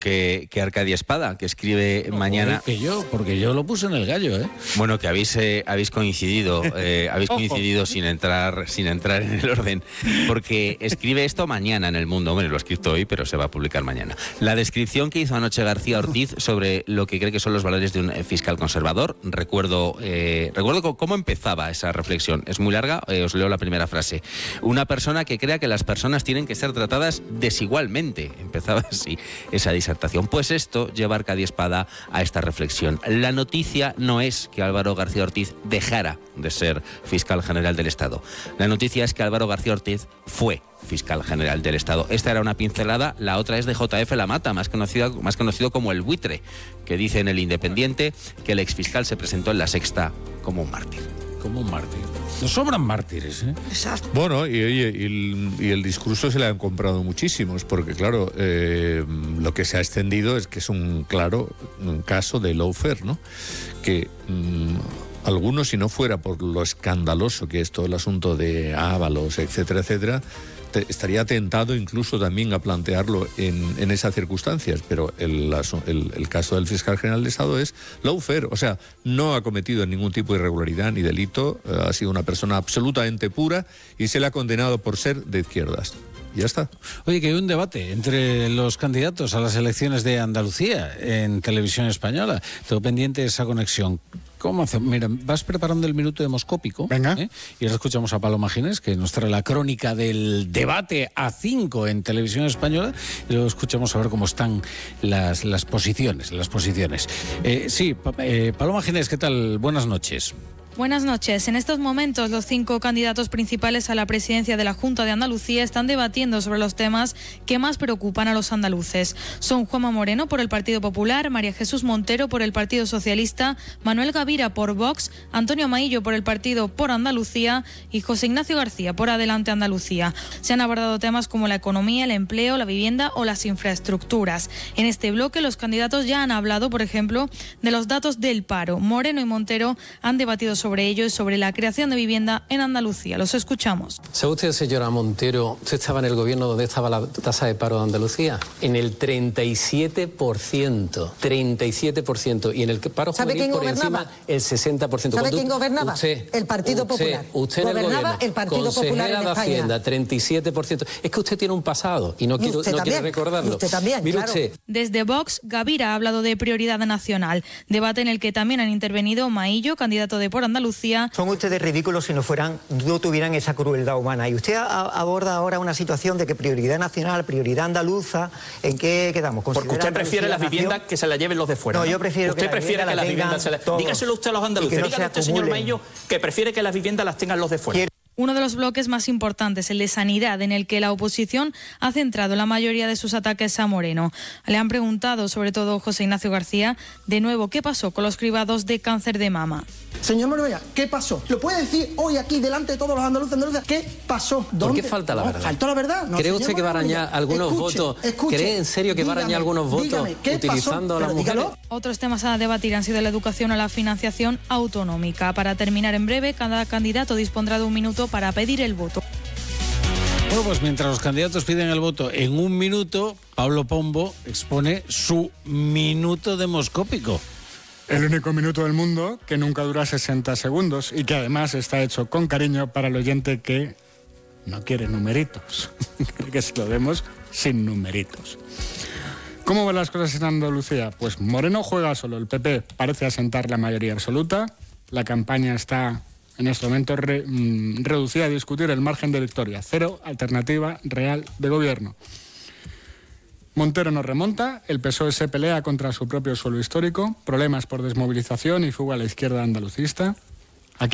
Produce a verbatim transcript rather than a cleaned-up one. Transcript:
que, que Arcadia Espada, que escribe no, mañana... Que yo, porque yo lo puse en el gallo, ¿eh? Bueno, que habéis, eh, habéis coincidido, eh, habéis coincidido sin entrar, sin entrar en el orden, porque escribe esto mañana en El Mundo. Hombre, lo ha escrito hoy, pero se va a publicar mañana. La descripción que hizo anoche García Ortiz sobre lo que cree que son los valores de un fiscal conservador. Recuerdo, eh, recuerdo cómo empezaba esa reflexión. Es muy larga, eh, os leo la primera frase. Una persona que crea que las personas tienen que ser tratadas desigualmente. Empezaba así esa disertación. Pues esto lleva a Arcadia Espada a esta reflexión. La noticia no es que Álvaro García Ortiz dejara de ser fiscal general del Estado. La noticia es que Álvaro García Ortiz fue fiscal general del Estado. Esta era una pincelada, la otra es de J F Lamata, más conocido, más conocido como el buitre, que dice en El Independiente que el exfiscal se presentó en La Sexta como un mártir. Como un mártir. Nos sobran mártires, ¿eh? Exacto. Bueno, y, y, y, el, y el discurso se le han comprado muchísimos, porque claro, eh, lo que se ha extendido es que es un claro un caso de lawfare, ¿no? Que mmm, algunos, si no fuera por lo escandaloso que es todo el asunto de Ábalos, etcétera, etcétera, te, estaría tentado incluso también a plantearlo en, en esas circunstancias, pero el, el, el caso del fiscal general de Estado es lawfare, o sea, no ha cometido ningún tipo de irregularidad ni delito, eh, ha sido una persona absolutamente pura y se le ha condenado por ser de izquierdas. Ya está. Oye, que hay un debate entre los candidatos a las elecciones de Andalucía en Televisión Española. Tengo pendiente esa conexión. ¿Cómo hacemos? Mira, vas preparando el minuto demoscópico. Venga. ¿eh? Y ahora escuchamos a Paloma Ginés, que nos trae la crónica del debate A cinco en Televisión Española. Y luego escuchamos a ver cómo están las, las posiciones. Las posiciones. Eh, sí, eh, Paloma Ginés, ¿qué tal? Buenas noches. Buenas noches. En estos momentos, los cinco candidatos principales a la presidencia de la Junta de Andalucía están debatiendo sobre los temas que más preocupan a los andaluces. Son Juanma Moreno por el Partido Popular, María Jesús Montero por el Partido Socialista, Manuel Gavira por Vox, Antonio Maillo por el Partido por Andalucía y José Ignacio García por Adelante Andalucía. Se han abordado temas como la economía, el empleo, la vivienda o las infraestructuras. En este bloque, los candidatos ya han hablado, por ejemplo, de los datos del paro. Moreno y Montero han debatido sobre sobre ello y sobre la creación de vivienda en Andalucía. Los escuchamos. ¿Sabe usted, señora Montero, usted estaba en el gobierno donde estaba la tasa de paro de Andalucía? En el treinta y siete por ciento. treinta y siete por ciento. Y en el paro ¿Sabe juvenil quién por gobernaba? encima el sesenta por ciento. ¿Sabe Cuando quién gobernaba? Usted, el Partido usted, Popular. Usted en el gobernaba gobierno. el Partido Popular en de España. Hacienda, treinta y siete por ciento. Es que usted tiene un pasado y no quiero, usted no también, quiero recordarlo. Usted también, Mire claro. usted. Desde Vox, Gavira ha hablado de prioridad nacional. Debate en el que también han intervenido Maillo, candidato de Por Andalucía. Son ustedes ridículos si no fueran, no tuvieran esa crueldad humana. Y usted a, aborda ahora una situación de que prioridad nacional, prioridad andaluza, ¿en qué quedamos? Porque usted prefiere las viviendas que se las lleven los de fuera. No, ¿no? yo prefiero usted que prefiere que las viviendas se las... Dígaselo usted a los andaluces, no dígale usted, señor Maillo, que prefiere que las viviendas las tengan los de fuera. Quiero... Uno de los bloques más importantes, el de sanidad, en el que la oposición ha centrado la mayoría de sus ataques a Moreno. Le han preguntado, sobre todo José Ignacio García, de nuevo, ¿qué pasó con los cribados de cáncer de mama? Señor Moreno, ¿qué pasó? ¿Lo puede decir hoy aquí delante de todos los andaluces andaluces? ¿Qué pasó? ¿Dónde? ¿Por qué falta la no, verdad? ¿Faltó la verdad? No, ¿Cree usted que va a arañar algunos escuche, votos? Escuche, ¿Cree en serio que dígame, va a arañar algunos votos dígame, utilizando pasó? a las Pero mujeres? dígalo. Otros temas a debatir han sido la educación o la financiación autonómica. Para terminar en breve, cada candidato dispondrá de un minuto para pedir el voto. Bueno, pues mientras los candidatos piden el voto en un minuto, Pablo Pombo expone su minuto demoscópico. El único minuto del mundo que nunca dura sesenta segundos y que además está hecho con cariño para el oyente que no quiere numeritos, que se lo demos sin numeritos. ¿Cómo van las cosas en Andalucía? Pues Moreno juega solo, el P P parece asentar la mayoría absoluta, la campaña está en este momento re, mmm, reducida a discutir el margen de victoria, cero alternativa real de gobierno. Montero no remonta, el P S O E se pelea contra su propio suelo histórico, problemas por desmovilización y fuga a la izquierda andalucista.